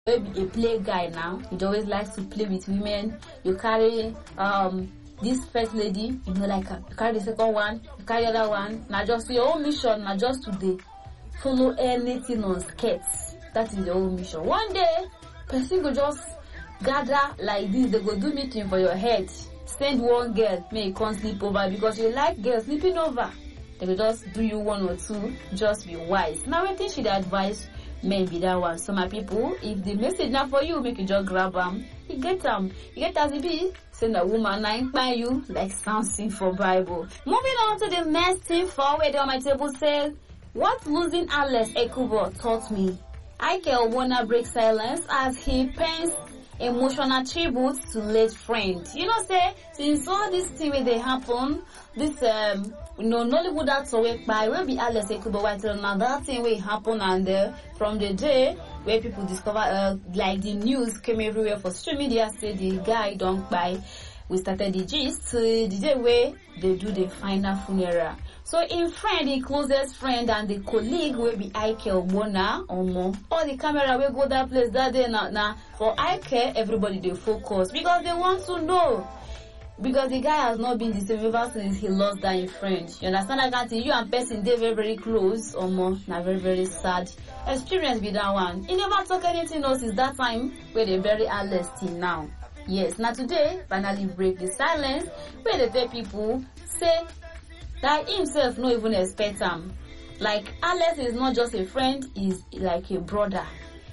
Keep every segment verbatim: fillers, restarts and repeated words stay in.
maybe a play guy now, he always likes to play with women. You carry um this first lady, you know, like you carry the second one, you carry the other one. Now just your own mission, now just today, follow anything on skirts. That is your own mission. One day, person go just gather like this, they go do meeting for your head. Send one girl, may you come sleep over because you like girls sleeping over. They will just do you one or two, just be wise. Now I think she'd advise maybe that one. So my people, if the message now for you, make you just grab them. You get them. You get as it be. Send a woman nine by you like something for Bible. Moving on to the next thing forward on my table says, what losing Alex Ekubo taught me. Ike Ogbonna breaks silence as he pens emotional tribute to late friend. You know, say since all this thing when they happen, this um you know Nollywood actor way by will be Alex Ekubo white now that thing will happen and uh, from the day where people discover uh, like the news came everywhere for social media say the guy don't buy. We started the gist uh, the day where they do the final funeral. So in friend, the closest friend and the colleague will be Ike Ogbonna or more. All the camera will go that place that day now. Now for Ike, everybody they focus because they want to know. Because the guy has not been the same ever since he lost that friend. You understand? I can't tell you and person they very very close or more. Now very very sad experience with that one. He never talk anything else since that time where they bury Alex till now. Yes, now today finally break the silence where they tell people say that himself no even expect him. Like Alex is not just a friend, he's like a brother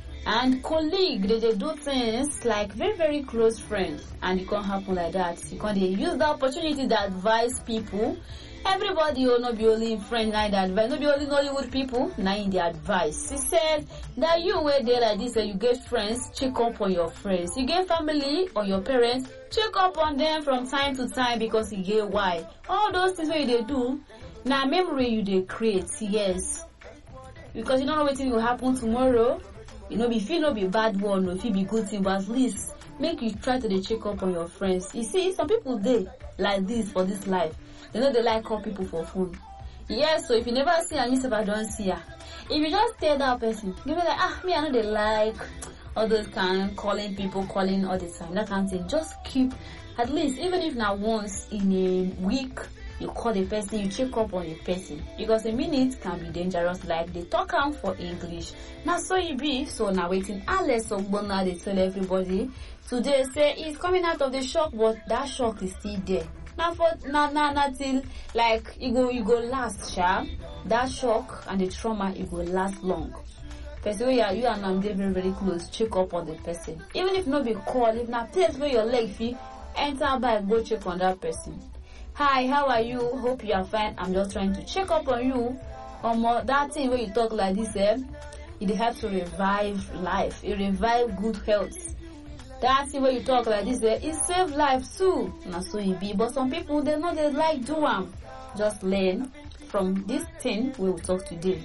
and colleague. They, they do things like very very close friends, and it can't happen like that. You can't use the opportunity to advise people. Everybody will not be only in friend now that advice, not be only Nollywood people now in the advice. He said that you were there like this and you get friends, check up on your friends. You get family or your parents, check up on them from time to time because you get why. All those things what they do, now memory you they create, yes. Because you don't know what will happen tomorrow. You know, if you not be bad one or if you be good thing, but at least make you try to check up on your friends. You see, some people they like this for this life. They know they like call people for phone. Yes, so if you never see her, you never don't see her. If you just tell that person, you be like, ah, me, I know they like all those kind of calling people, calling all the time. That kind of thing. Just keep, at least, even if not once in a week, you call the person, you check up on the person. Because a minute can be dangerous, like they talk out for English. Now, so it be, so now waiting, Alex Ogbonna, they tell everybody. Today, say he's coming out of the shock, but that shock is still there. Now for now now now till like it go you go last, sha. That shock and the trauma it will last long. Person where you and I'm very very close, check up on the person. Even if no be call, if not place where your leg fee, enter by go check on that person. Hi, how are you? Hope you are fine. I'm just trying to check up on you. Um that thing where you talk like this, eh? It helps to revive life. It revive good health. That's the way you talk like this, eh? It save life too. Not so it be. But some people, they know they like do them. Just learn from this thing we will talk today.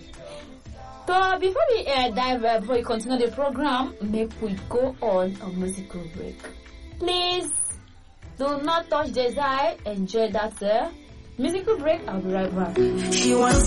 So before we uh, dive, uh, before we continue the program, make we go on a musical break. Please do not touch the dial. Enjoy that uh, musical break. I'll be right back. She wants